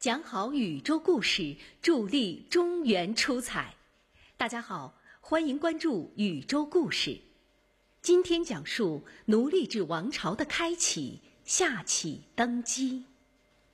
讲好宇宙故事，助力中原出彩。大家好，欢迎关注宇宙故事。今天讲述奴隶制王朝的开启，夏启登基。